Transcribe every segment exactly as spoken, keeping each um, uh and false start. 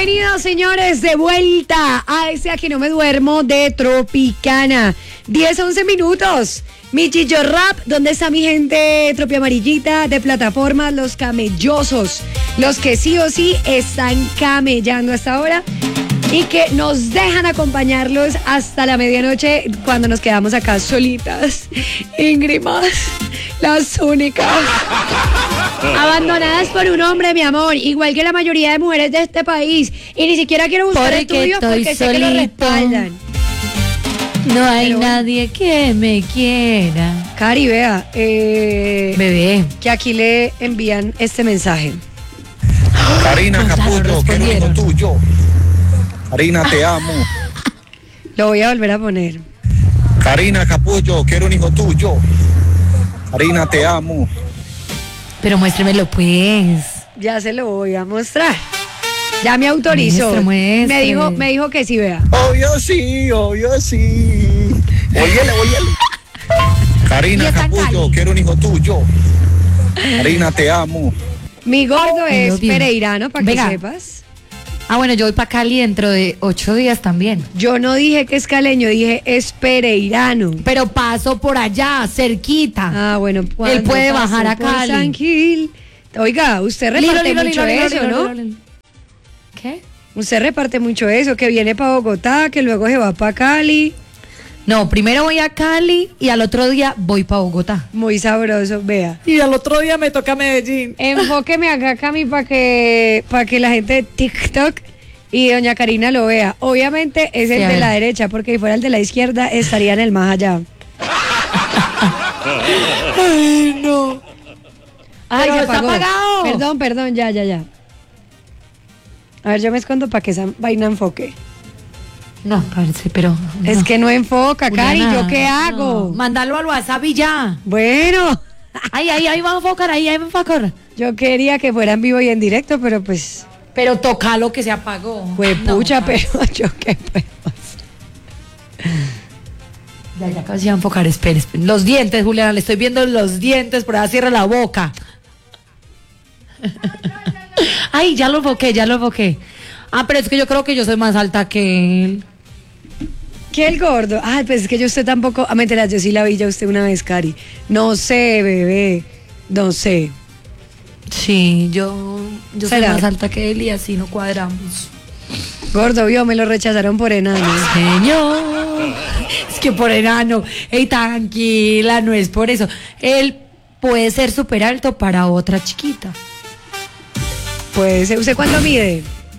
Bienvenidos, señores, de vuelta a ese Aquí No Me Duermo de Tropicana. diez, once minutos. Mi Chicho Rap, ¿dónde está mi gente tropi amarillita de plataformas? Los camellosos, los que sí o sí están camellando hasta ahora y que nos dejan acompañarlos hasta la medianoche cuando nos quedamos acá solitas, íngrimas, las únicas, abandonadas por un hombre, mi amor, igual que la mayoría de mujeres de este país, y ni siquiera quiero buscar porque estudios porque sé que lo respaldan. No hay Pero bueno. nadie que me quiera. Cari, vea, eh, Bebé. que aquí le envían este mensaje. Karina Gonzalo, Capullo, quiero un hijo respondieron. tuyo. Karina, te amo. Lo voy a volver a poner. Karina Capullo, quiero un hijo tuyo. Karina, te amo. Pero muéstremelo, pues. Ya se lo voy a mostrar. Ya me autorizó. Muestre, muestre. Me dijo, me dijo que sí, vea. Obvio sí, obvio sí. Óyele, óyele. Y Karina está en Capullo, Cali. quiero un hijo tuyo. Karina, te amo. Mi gordo Me lo es dijo. pereirano, para que Venga. sepas. Ah, bueno, yo voy para Cali dentro de ocho días también. Yo no dije que es caleño, dije es pereirano. Pero paso por allá, cerquita. Ah, bueno. Él puede cuando bajar pase a por Cali. San Gil. Oiga, usted Lilo, reparte lilo, mucho lilo, lilo, eso, lilo, ¿no? lilo, lilo. ¿Qué? Usted reparte mucho eso, que viene para Bogotá, que luego se va para Cali. No, primero voy a Cali y al otro día voy para Bogotá. Muy sabroso, vea. Y al otro día me toca Medellín. Enfóqueme acá, Cami, para que, para que la gente de TikTok y doña Karina lo vea. Obviamente es el Sí, a de ver. la derecha, porque si fuera el de la izquierda estaría en el más allá. Ay, no. Ay, Pero se está apagó. apagado. Perdón, perdón, ya, ya, ya. A ver, yo me escondo para que esa vaina enfoque. No, parece, pero. Es no. que no enfoca, Cari, Juliana, ¿yo qué hago? no. Mándalo al WhatsApp y ya. Bueno, Ahí, ahí, ahí va a enfocar, ahí, ahí va a enfocar. yo quería que fuera en vivo y en directo, pero pues, Pero toca lo que se apagó. fue No, pucha, parce. pero yo qué puedo hacer. Ya, ya casi va a enfocar, espere, espere. Los dientes, Juliana, le estoy viendo los dientes, por ahí cierra la boca. Ay, ya lo enfoqué, ya lo enfoqué. Ah, pero es que yo creo que yo soy más alta que él. ¿Qué el gordo? Ay, pues es que yo usted tampoco. Ah, mentira, yo sí la vi ya usted una vez, Cari. No sé, bebé. No sé. Sí, yo, yo soy ¿Será? más alta que él y así no cuadramos. Gordo, vio, me lo rechazaron por enano. Señor, es que por enano, ey, tranquila, no es por eso. Él puede ser súper alto para otra chiquita. Pues, ¿usted cuánto mide?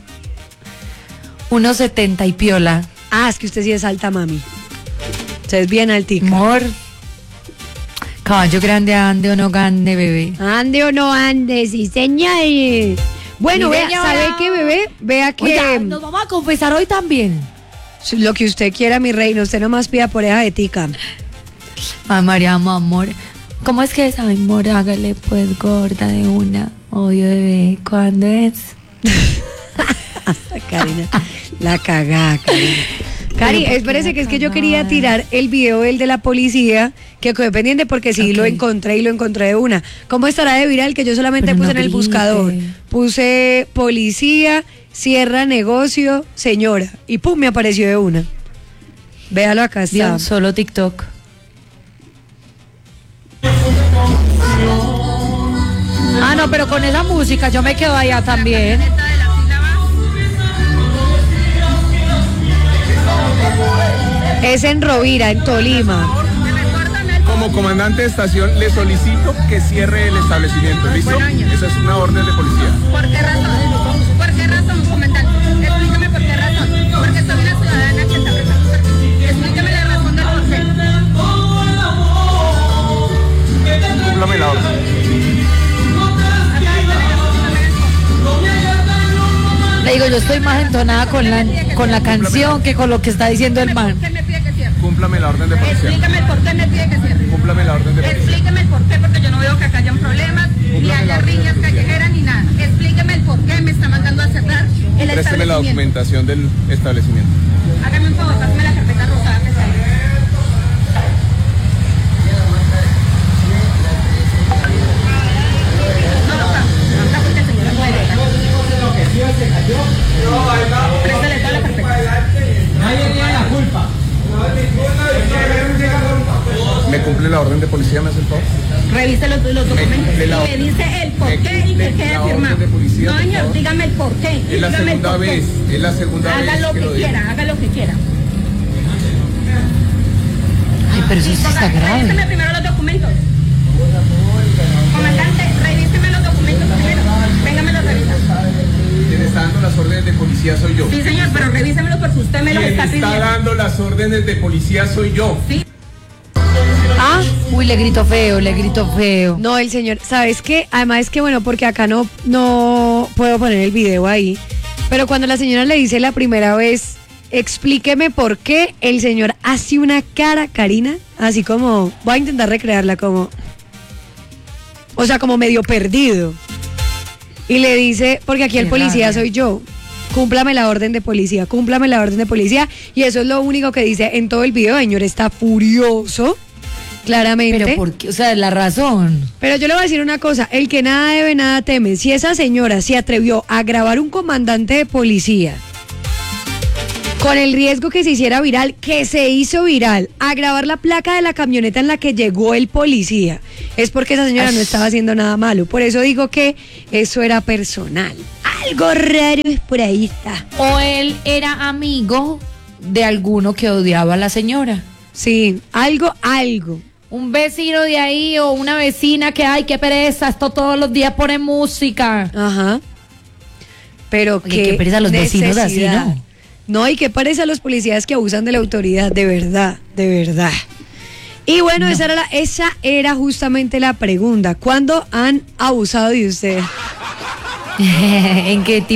uno setenta y piola. Ah, es que usted sí es alta, mami. Usted es bien altica. Amor, caballo grande, ande o no gande, bebé. Ande o no ande, sí, señor. Bueno, Mi vea, señora. ¿sabe qué, bebé? Vea que Oiga, nos vamos a confesar hoy también. lo que usted quiera, mi reino, usted nomás pida por esa de tica. Ay, María, mi amor. ¿Cómo es que es? Ay, amor, hágale pues gorda de una. Obvio, bebé. ¿Cuándo es? Karina, la cagá, Karina. Cari, Pero, ¿por qué espérese la que es que yo cagada? quería tirar el video el de la policía, que quedó pendiente porque sí Ok. lo encontré y lo encontré de una. ¿Cómo estará de viral? Que yo solamente Pero puse no en el grite. buscador. Puse policía, cierra negocio, señora. Y pum, me apareció de una. Véalo acá está. Bien, solo TikTok. Ah, no, pero con esa música yo me quedo allá también. Es en Rovira, en Tolima. Como comandante de estación le solicito que cierre el establecimiento, ¿listo? Esa es una orden de policía. ¿Por qué razón? ¿Por qué razón, comandante? Explíqueme por qué razón. Porque soy una ciudadana que está prestando servicio. Explíqueme la razón del por qué. Cúmplame la orden. Le digo, yo estoy más entonada con la, con la canción que con lo que está diciendo el man. ¿Por qué me pide que cierre? Cúmplame la orden de policía. Explíqueme el por qué me pide que cierre. Cúmplame la orden de policía. Explíqueme el por qué, porque yo no veo que acá hayan problemas, ni haya riñas callejeras, ni nada. Explíqueme el por qué me está mandando a cerrar el Présteme la establecimiento. documentación del establecimiento. Hágame un favor, pásame la carpeta rosada que está ahí. No, no, no, no, porque el señor no puede. orden de policía, ¿me hace el favor? Revise los, los documentos de la- y le dice el por de- qué y de que quede la orden firmado. de policía, No, por señor, favor. dígame el por qué. Es la dígame el segunda por qué. vez, es la segunda Haga vez lo que que lo digo. quiera, haga lo que quiera. Ay, pero eso sí está grave. Revíseme primero los documentos. Comandante, revíseme los documentos primero. Venga, me los revisa. Quien está dando las órdenes de policía soy yo. Sí, señor, pero revísemelo porque usted me lo Quien está está pidiendo. dando las órdenes de policía soy yo. Ah, uy, le grito feo, le grito feo. No, el señor, ¿sabes qué? Además es que, bueno, porque acá no, no puedo poner el video ahí, pero cuando la señora le dice la primera vez, explíqueme por qué, el señor hace una cara, Karina, así como, voy a intentar recrearla como, o sea, como medio perdido. Y le dice, porque aquí el Qué policía rabia. soy yo, cúmplame la orden de policía, cúmplame la orden de policía, y eso es lo único que dice en todo el video. El señor está furioso, claramente. Pero ¿por qué? O sea, la razón. Pero yo le voy a decir una cosa, el que nada debe, nada teme. Si esa señora se atrevió a grabar un comandante de policía con el riesgo que se hiciera viral, que se hizo viral, a grabar la placa de la camioneta en la que llegó el policía, es porque esa señora no estaba haciendo nada malo. Por eso digo que eso era personal. Algo raro es por ahí está. O él era amigo de alguno que odiaba a la señora. Sí, algo, algo. Un vecino de ahí o una vecina que, ay, qué pereza, esto todos los días pone música. Ajá. Pero Oye, qué pereza los vecinos así, necesidad. ¿no? No, y qué pereza a los policías que abusan de la autoridad, de verdad, de verdad. Y bueno, esa, era la, esa era justamente la pregunta. ¿Cuándo han abusado de usted? ¿En qué tipo?